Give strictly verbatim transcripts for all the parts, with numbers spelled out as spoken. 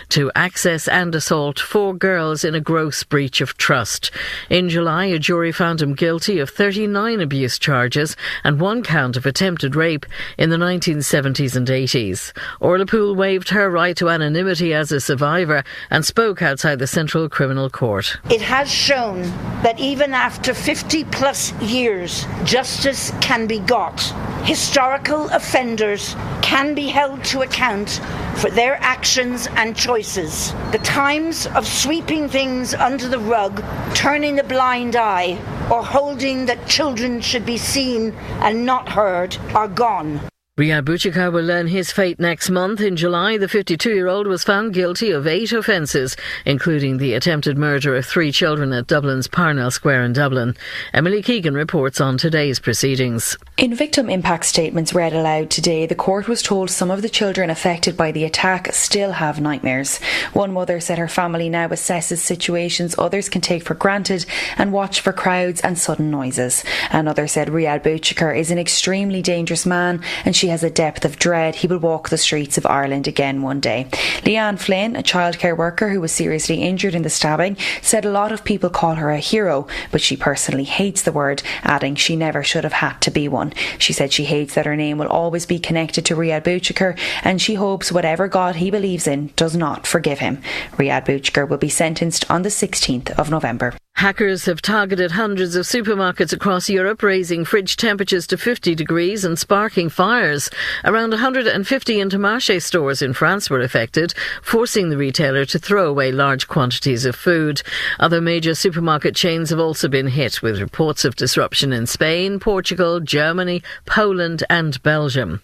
to access and assault four girls in a gross breach of trust. In July, a jury found him guilty of thirty-nine abuse charges and one count of attempted rape in the nineteen seventies and eighties. Orla Poole waived her right to anonymity as a survivor and spoke outside the Central Criminal Court. It has shown that even after fifty plus years, justice can be got. Historical offenders can be held to account for their actions and choices. The times of sweeping things under the rug, turning a blind eye, or holding that children should be seen and not heard are gone. Riyad Bouchikar will learn his fate next month. In July, the fifty-two-year-old was found guilty of eight offences, including the attempted murder of three children at Dublin's Parnell Square in Dublin. Emily Keegan reports on today's proceedings. In victim impact statements read aloud today, the court was told some of the children affected by the attack still have nightmares. One mother said her family now assesses situations others can take for granted and watch for crowds and sudden noises. Another said Riyad Bouchikar is an extremely dangerous man and she has a depth of dread he will walk the streets of Ireland again one day. Leanne Flynn, a childcare worker who was seriously injured in the stabbing, said a lot of people call her a hero, but she personally hates the word, adding she never should have had to be one. She said she hates that her name will always be connected to Riyad Bouchikar and she hopes whatever God he believes in does not forgive him. Riyad Bouchikar will be sentenced on the sixteenth of November. Hackers have targeted hundreds of supermarkets across Europe, raising fridge temperatures to fifty degrees and sparking fires. Around one hundred fifty Intermarché stores in France were affected, forcing the retailer to throw away large quantities of food. Other major supermarket chains have also been hit, with reports of disruption in Spain, Portugal, Germany, Poland and Belgium.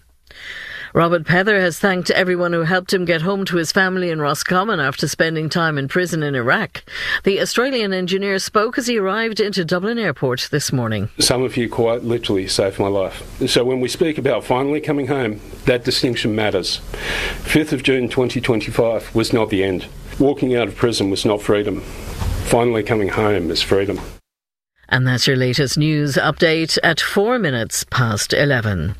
Robert Pether has thanked everyone who helped him get home to his family in Roscommon after spending time in prison in Iraq. The Australian engineer spoke as he arrived into Dublin Airport this morning. Some of you quite literally saved my life. So when we speak about finally coming home, that distinction matters. fifth of June twenty twenty-five was not the end. Walking out of prison was not freedom. Finally coming home is freedom. And that's your latest news update at four minutes past eleven.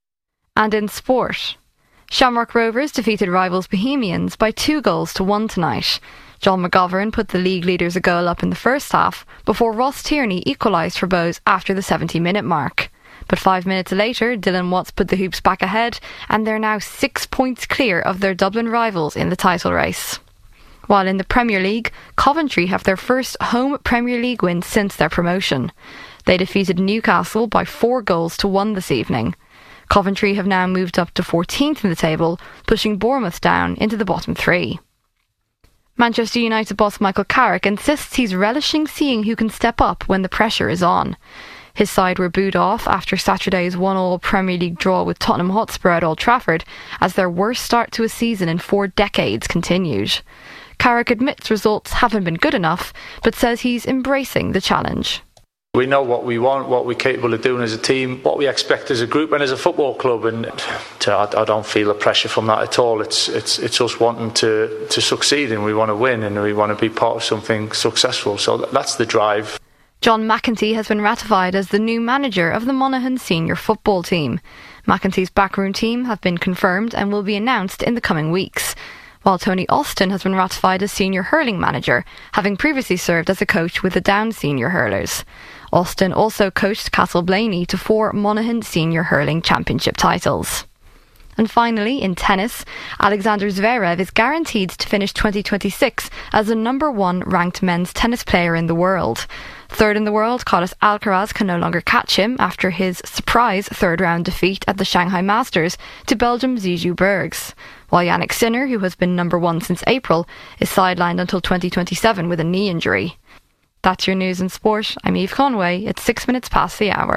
And in sport, Shamrock Rovers defeated rivals Bohemians by two goals to one tonight. John McGovern put the league leaders a goal up in the first half before Ross Tierney equalised for Bohs after the seventy-minute mark. But five minutes later, Dylan Watts put the Hoops back ahead and they're now six points clear of their Dublin rivals in the title race. While in the Premier League, Coventry have their first home Premier League win since their promotion. They defeated Newcastle by four goals to one this evening. Coventry have now moved up to fourteenth in the table, pushing Bournemouth down into the bottom three. Manchester United boss Michael Carrick insists he's relishing seeing who can step up when the pressure is on. His side were booed off after Saturday's one-all Premier League draw with Tottenham Hotspur at Old Trafford as their worst start to a season in four decades continued. Carrick admits results haven't been good enough, but says he's embracing the challenge. We know what we want, what we're capable of doing as a team, what we expect as a group and as a football club, and I don't feel the pressure from that at all. It's it's it's us wanting to, to succeed, and we want to win, and we want to be part of something successful. So that's the drive. John McEntee has been ratified as the new manager of the Monaghan senior football team. McEntee's backroom team have been confirmed and will be announced in the coming weeks, while Tony Austin has been ratified as senior hurling manager, having previously served as a coach with the Down senior hurlers. Austin also coached Castle Blaney to four Monaghan Senior Hurling Championship titles. And finally, in tennis, Alexander Zverev is guaranteed to finish twenty twenty-six as the number one ranked men's tennis player in the world. Third in the world, Carlos Alcaraz can no longer catch him after his surprise third-round defeat at the Shanghai Masters to Belgium's Zizou Bergs, while Yannick Sinner, who has been number one since April, is sidelined until twenty twenty-seven with a knee injury. That's your news and sport. I'm Eve Conway. It's six minutes past the hour.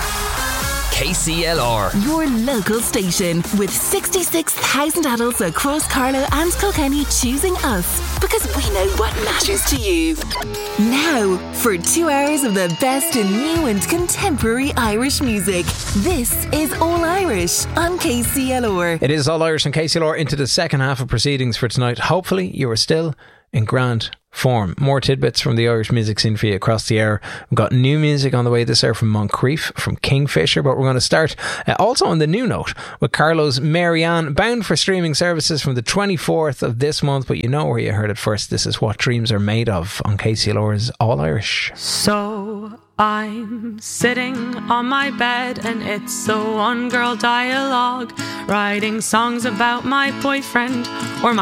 K C L R, your local station, with sixty-six thousand adults across Carlow and Kilkenny choosing us because we know what matters to you. Now, for two hours of the best in new and contemporary Irish music, this is All Irish on K C L R. It is All Irish on K C L R into the second half of proceedings for tonight. Hopefully you are still in grand form. More tidbits from the Irish music scene for you across the hour. We've got new music on the way this hour from Moncrief, from Kingfisher, but we're going to start uh, also on the new note with Carlos Marianne, bound for streaming services from the twenty-fourth of this month, but you know where you heard it first. This is What Dreams Are Made Of on K C L R's All Irish. So I'm sitting on my bed and it's a one girl dialogue, writing songs about my boyfriend or my